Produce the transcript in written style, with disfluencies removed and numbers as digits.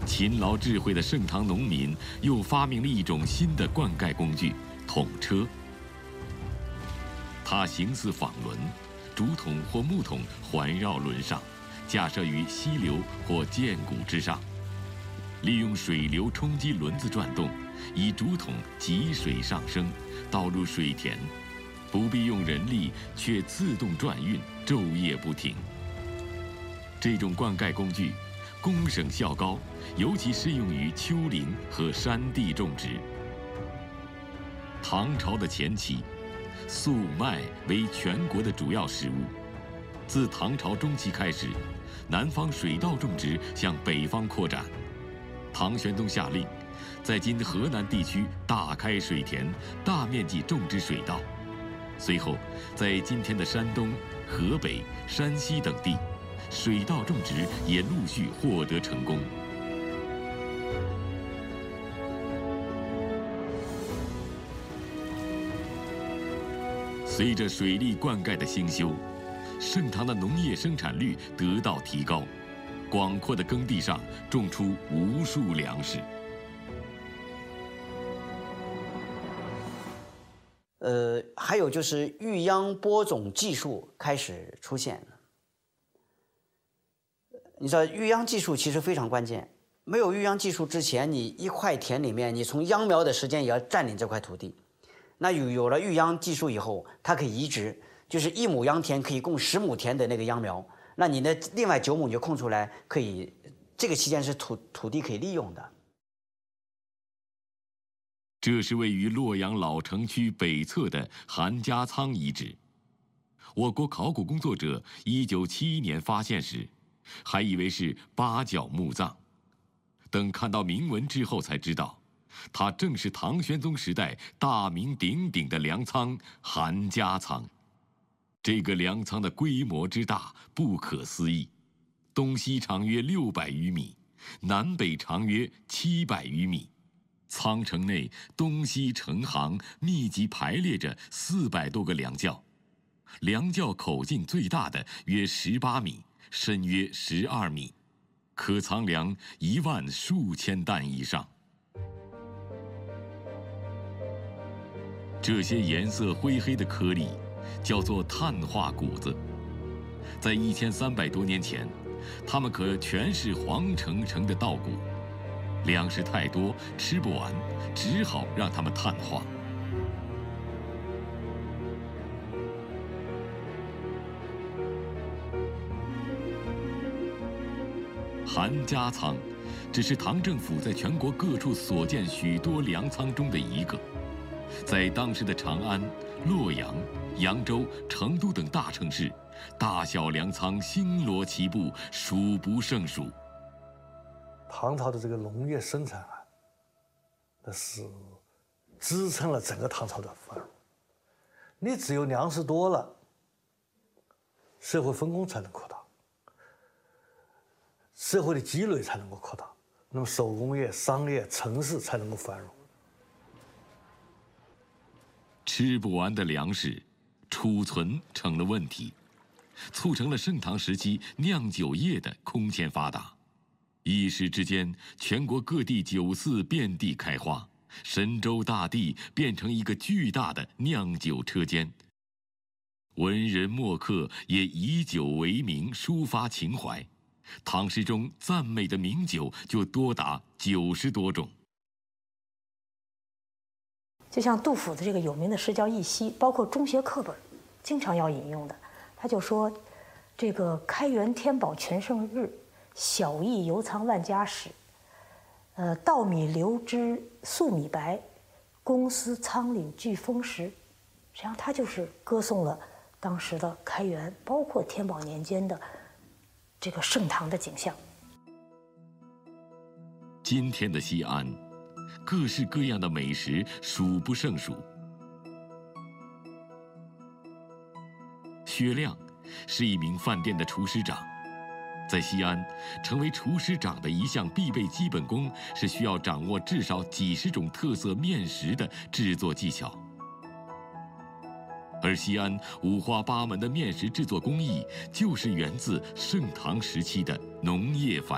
勤劳智慧的盛唐农民又发明了一种新的灌溉工具——桶车。它形似纺轮，竹筒或木桶环绕轮上，架设于溪流或涧谷之上，利用水流冲击轮子转动，以竹筒汲水上升，倒入水田，不必用人力，却自动转运，昼夜不停。这种灌溉工具功省效高，尤其适用于丘陵和山地种植。唐朝的前期，粟麦为全国的主要食物。自唐朝中期开始，南方水稻种植向北方扩展。唐玄宗下令，在今河南地区大开水田，大面积种植水稻。随后，在今天的山东、河北、山西等地，水稻种植也陆续获得成功。随着水利灌溉的兴修，盛唐的农业生产率得到提高，广阔的耕地上种出无数粮食。 还有就是育秧播种技术开始出现了。你知道育秧技术其实非常关键，没有育秧技术之前，你一块田里面，你从秧苗的时间也要占领这块土地。那有了育秧技术以后，它可以移植，就是1亩秧田可以供10亩田的那个秧苗，那你的另外9亩你就空出来，可以这个期间是土地可以利用的。 这是位于洛阳老城区北侧的韩家仓遗址。我国考古工作者1971年发现时，还以为是8角墓葬，等看到铭文之后才知道，它正是唐玄宗时代大名鼎鼎的粮仓韩家仓。这个粮仓的规模之大不可思议，东西长约600余米，南北长约700余米。仓城内东西成行，密集排列着400多个粮窖，粮窖口径最大的约18米，深约12米，可藏粮1万数千担以上。这些颜色灰黑的颗粒叫做碳化谷子，在1300多年前，它们可全是黄澄澄的稻谷。粮食太多，吃不完，只好让它们碳化。韩家仓只是唐政府在全国各处所建许多粮仓中的一个，在当时的长安、洛阳、扬州、成都等大城市，大小粮仓星罗棋布，数不胜数。 唐朝的这个农业生产啊，那是支撑了整个唐朝的繁荣。你只有粮食多了，社会分工才能扩大，社会的积累才能够扩大，那么手工业、商业、城市才能够繁荣。 吃不完的粮食，储存成了问题，促成了盛唐时期酿酒业的空前发达。一时之间，全国各地酒肆遍地开花，神州大地变成一个巨大的酿酒车间。文人墨客也以酒为名，抒发情怀。唐诗中赞美的名酒就多达90多种。 就像杜甫的这个有名的诗叫《忆昔》，包括中学课本经常要引用的，他就说：“这个开元天宝全盛日。小邑犹藏万家史，稻米流脂粟米白，公司仓廪俱丰实。”实际上，它就是歌颂了当时的开元，包括天宝年间的这个盛唐的景象。 今天的西安，各式各样的美食数不胜数。薛亮是一名饭店的厨师长。在西安，成为厨师长的一项必备基本功是需要掌握至少几十种特色面食的制作技巧。而西安五花八门的面食制作工艺，就是源自盛唐时期的农业繁